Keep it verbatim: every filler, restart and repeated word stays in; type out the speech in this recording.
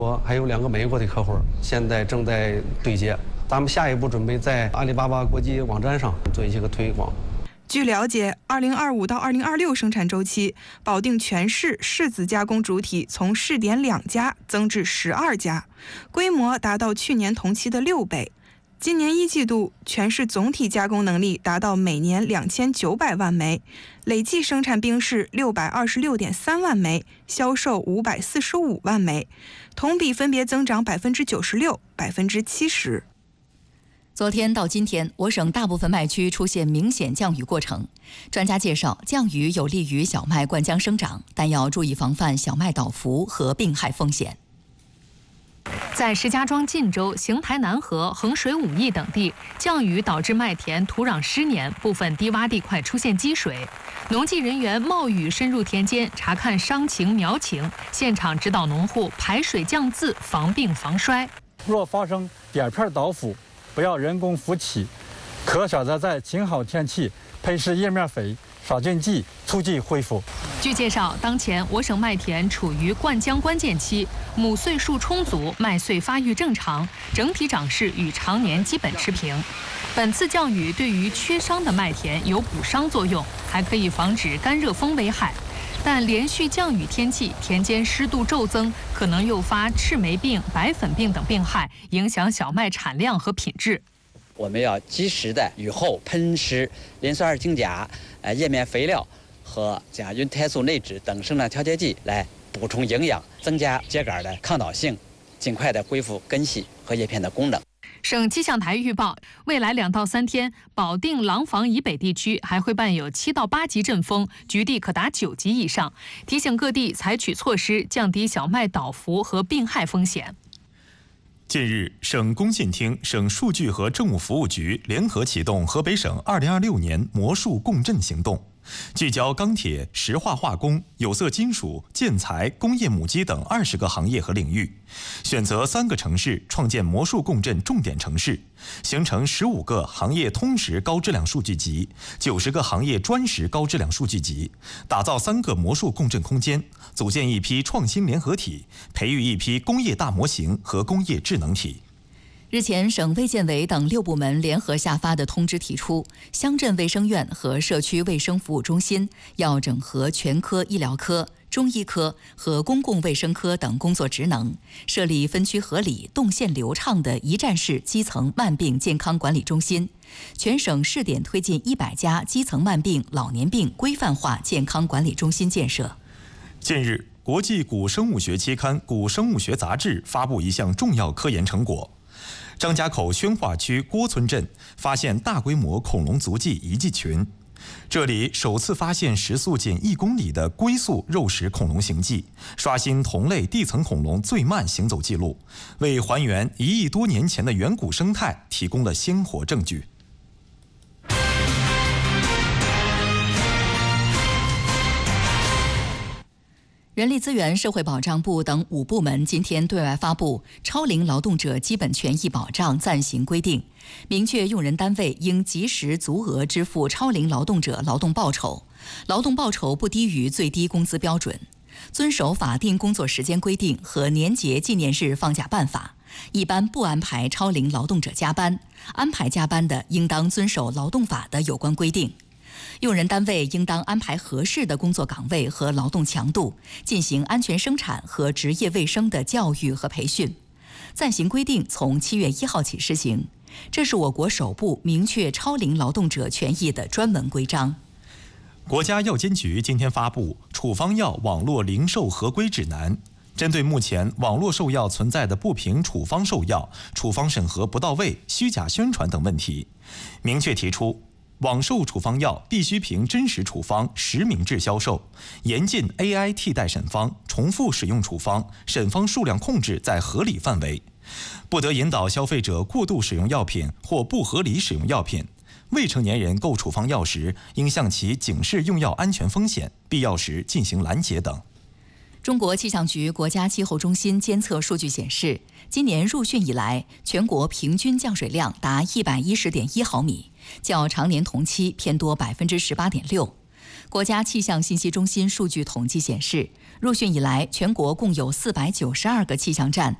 我还有两个美国的客户，现在正在对接。咱们下一步准备在阿里巴巴国际网站上做一些个推广。 据了解，二零二五到二零二六生产周期，保定全市柿子加工主体从试点两家增至十二家，规模达到去年同期的六倍。今年一季度，全市总体加工能力达到每年两千九百万枚，累计生产冰柿六百二十六点三万枚，销售五百四十五万枚，同比分别增长百分之九十六、百分之七十。 昨天到今天，我省大部分麦区出现明显降雨过程。专家介绍，降雨有利于小麦灌浆生长，但要注意防范小麦倒伏和病害风险。 在石家庄晋州、邢台南河、衡水武义等地，降雨导致麦田土壤湿黏，部分低洼地块出现积水。农技人员冒雨深入田间查看伤情苗情，现场指导农户排水降渍，防病防衰。 若发生点片倒伏，不要人工扶起，可选择在晴好天气喷施叶面肥、杀菌剂，促进恢复。 据介绍，当前我省麦田处于灌浆关键期，母穗数充足，麦穗发育正常，整体长势与常年基本持平。本次降雨对于缺伤的麦田有补伤作用，还可以防止干热风危害。但连续降雨天气，田间湿度骤增，可能诱发赤霉病、白粉病等病害，影响小麦产量和品质。 我们要及时的雨后喷施磷酸二氢钾、呃叶面肥料和甲菌肽素内酯等生长调节剂来补充营养，增加秸秆的抗倒性，尽快的恢复根系和叶片的功能。 省气象台预报，未来两到三天，保定廊坊以北地区还会伴有七到八级阵风，局地可达九级以上，提醒各地采取措施降低小麦倒伏和病害风险。 近日，省工信厅、省数据和政务服务局联合启动河北省二零二六年魔术共振行动，聚焦钢铁、石化化工、有色金属、建材、工业母机等二十个行业和领域，选择三个城市创建魔术共振重点城市，形成十五个行业通识高质量数据集、九十个行业专识高质量数据集，打造三个魔术共振空间，组建一批创新联合体，培育一批工业大模型和工业智能体。 日前，省卫健委等六部门联合下发的通知提出，乡镇卫生院和社区卫生服务中心要整合全科医疗科、中医科和公共卫生科等工作职能，设立分区合理、动线流畅的一站式基层慢病健康管理中心。全省试点推进一百家基层慢病、老年病规范化健康管理中心建设。 近日，国际古生物学期刊《古生物学杂志》发布一项重要科研成果。张家口宣化区郭村镇发现大规模恐龙足迹遗迹群，这里首次发现时速仅一公里的龟速肉食恐龙行迹，刷新同类地层恐龙最慢行走记录，为还原一亿多年前的远古生态提供了鲜活证据。 人力资源社会保障部等五部门今天对外发布《超龄劳动者基本权益保障暂行规定》，明确用人单位应及时足额支付超龄劳动者劳动报酬，劳动报酬不低于最低工资标准，遵守法定工作时间规定和年节纪念日放假办法，一般不安排超龄劳动者加班，安排加班的应当遵守劳动法的有关规定。用人单位应当安排合适的工作岗位和劳动强度，进行安全生产和职业卫生的教育和培训。暂行规定从七月一号起施行，这是我国首部明确超龄劳动者权益的专门规章。 国家药监局今天发布《处方药网络零售合规指南》，针对目前网络售药存在的不凭处方售药、处方审核不到位、虚假宣传等问题，明确提出，网售处方药必须凭真实处方实名制销售，严禁 A I 替代审方、重复使用处方，审方数量控制在合理范围，不得引导消费者过度使用药品或不合理使用药品。未成年人购处方药时，应向其警示用药安全风险，必要时进行拦截等。 中国气象局国家气候中心监测数据显示，今年入汛以来，全国平均降水量达一百一十点一毫米，较常年同期偏多百分之十八点六。 国家气象信息中心数据统计显示，入汛以来，全国共有四百九十二个气象站